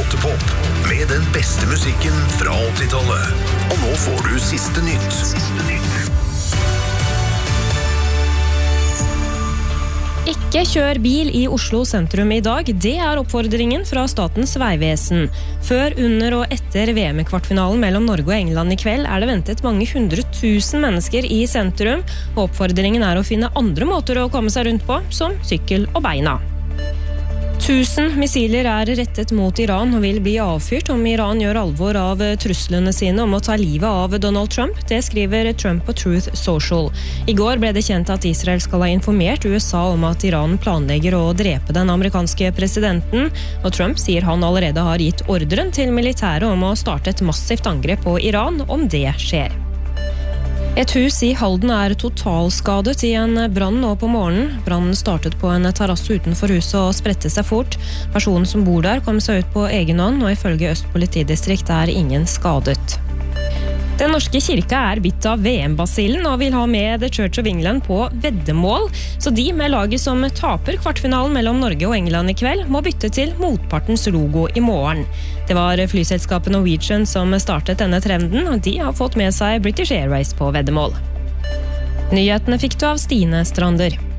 Brytepop med den beste musikken fra 80-tallet. Og nå får du siste nytt. Ikke kjør bil i Oslo sentrum i dag. Det oppfordringen fra Statens Vegvesen. Før, under og etter VM-kvartfinalen mellom Norge og England i kveld det ventet mange 100 000 mennesker i sentrum. Og oppfordringen å finne andre måter å komme seg rundt på, som sykkel og beina. 1000 missiler rettet mot Iran og vil bli avfyrt om Iran gjør alvor av truslene sine om å ta livet av Donald Trump. Det skriver Trump på Truth Social. I går ble det kjent at Israel skal ha informert USA om at Iran planlegger å drepe den amerikanske presidenten, og Trump sier han allerede har gitt ordren til militæret om å starte et massivt angrep på Iran om det skjer. Et hus i Halden totalskadet i en brann nå på morgenen. Brannen startet på en terrasse utenfor huset og spredte seg fort. Personen som bor der kom seg ut på egen hånd, og ifølge Øst politidistrikt ingen skadet. Den norske kirka bitt av VM-basillen og vil ha med The Church of England på veddemål, så de med laget som taper kvartfinalen mellom Norge og England i kveld må bytte til motpartens logo i morgen. Det var flyselskapet Norwegian som startet denne trenden, og de har fått med seg British Airways på veddemål. Nyhetene fikk du av Stine Strander.